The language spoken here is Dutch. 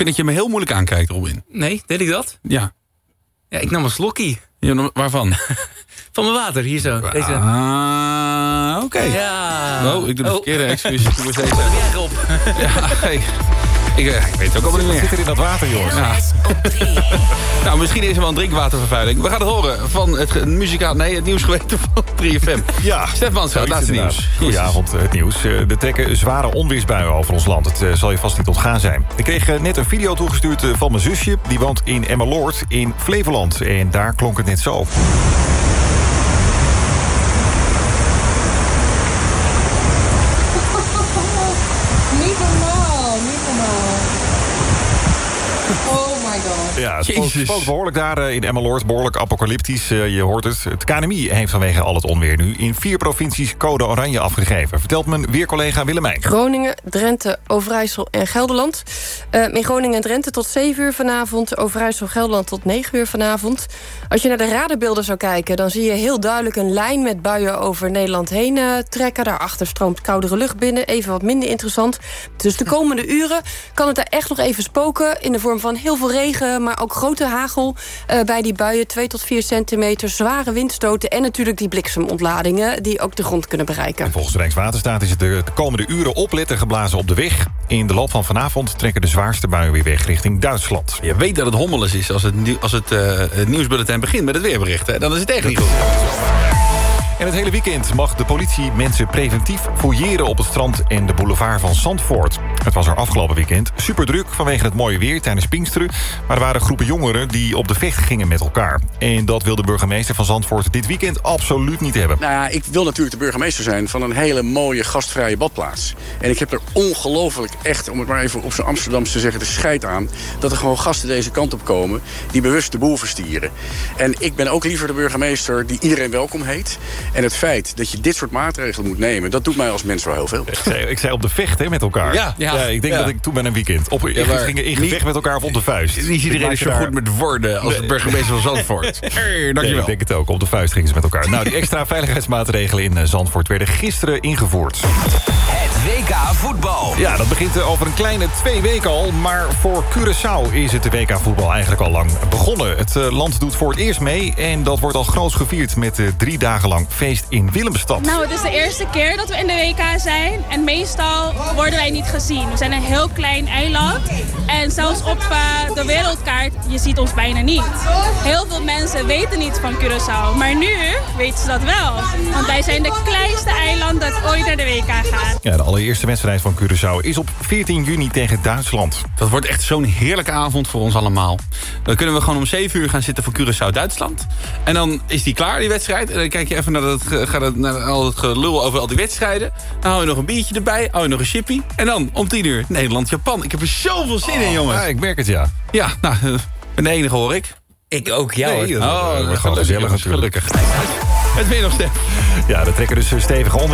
vind dat je me heel moeilijk aankijkt, Robin. Nee, deed ik dat? Ja. Ja, ik nam een slokkie. Ja, waarvan? Van mijn water, hier zo. Deze. Oké. Ja. Oh, ik doe de verkeerde excuus. Ik doe eens deze. Weg op. Ja, hey. Ik weet het ook allemaal niet meer. Wat zit er in dat water, jongens? Ja. Nou, misschien is er wel een drinkwatervervuiling. We gaan het horen van het nieuws geweten van 3FM. Ja. Stef Mansveld, laatste nieuws. Goedenavond, het nieuws. Er trekken zware onweersbuien over ons land. Het zal je vast niet ontgaan zijn. Ik kreeg net een video toegestuurd van mijn zusje. Die woont in Emmeloord in Flevoland. En daar klonk het net zo. Ja, het spookt behoorlijk daar in Emmeloord. Behoorlijk apocalyptisch, je hoort het. Het KNMI heeft vanwege al het onweer nu in 4 provincies code oranje afgegeven. Vertelt mijn weercollega Willemijn. Groningen, Drenthe, Overijssel en Gelderland. In Groningen en Drenthe tot 7 uur vanavond. Overijssel, Gelderland tot 9 uur vanavond. Als je naar de radarbeelden zou kijken, dan zie je heel duidelijk een lijn met buien over Nederland heen trekken. Daarachter stroomt koudere lucht binnen. Even wat minder interessant. Dus de komende uren kan het daar echt nog even spoken in de vorm van heel veel regen, maar ook grote hagel bij die buien, 2 tot 4 centimeter, zware windstoten en natuurlijk die bliksemontladingen die ook de grond kunnen bereiken. En volgens de Rijkswaterstaat is het de komende uren opletten geblazen op de weg. In de loop van vanavond trekken de zwaarste buien weer weg richting Duitsland. Je weet dat het hommeles is als het nieuwsbulletin begint met het weerbericht. Hè? Dan is het echt niet goed. En het hele weekend mag de politie mensen preventief fouilleren op het strand en de boulevard van Zandvoort. Het was er afgelopen weekend super druk vanwege het mooie weer tijdens Pinksteren. Maar er waren groepen jongeren die op de vecht gingen met elkaar. En dat wil de burgemeester van Zandvoort dit weekend absoluut niet hebben. Nou ja, ik wil natuurlijk de burgemeester zijn van een hele mooie gastvrije badplaats. En ik heb er ongelooflijk echt, om het maar even op zo'n Amsterdamse te zeggen, de scheid aan dat er gewoon gasten deze kant op komen die bewust de boel verstieren. En ik ben ook liever de burgemeester die iedereen welkom heet. En het feit dat je dit soort maatregelen moet nemen, dat doet mij als mens wel heel veel. Ik zei op de vecht hè, met elkaar. Ja, ik denk dat ik toen ben een weekend. Gingen in gevecht met elkaar of op de vuist. Niet iedereen is zo goed met woorden als de burgemeester van Zandvoort. Dankjewel. Nee, ik denk het ook. Op de vuist gingen ze met elkaar. Nou, die extra veiligheidsmaatregelen in Zandvoort werden gisteren ingevoerd. Het WK voetbal. Ja, dat begint over een kleine 2 weken al. Maar voor Curaçao is het WK voetbal eigenlijk al lang begonnen. Het land doet voor het eerst mee. En dat wordt al groots gevierd met 3 dagen lang feest in Willemstad. Nou, het is de eerste keer dat we in de WK zijn. En meestal worden wij niet gezien. We zijn een heel klein eiland. En zelfs op de wereldkaart, je ziet ons bijna niet. Heel veel mensen weten niet van Curaçao. Maar nu weten ze dat wel. Want wij zijn de kleinste eiland dat ooit naar de WK gaat. Ja, de allereerste wedstrijd van Curaçao is op 14 juni tegen Duitsland. Dat wordt echt zo'n heerlijke avond voor ons allemaal. Dan kunnen we gewoon om 7 uur gaan zitten voor Curaçao-Duitsland. En dan is die klaar, die wedstrijd. En dan kijk je even naar al het gelul over al die wedstrijden. Dan hou je nog een biertje erbij, hou je nog een chippy. En dan om 10 uur Nederland-Japan. Ik heb er zoveel zin in, jongens. Ja, ik merk het, ja. Ja, nou, ben de enige hoor ik. Ik ook, jou. Nee, dat wordt gewoon gezellig natuurlijk. Het ben je nog steeds. Ja, er trekken dus stevige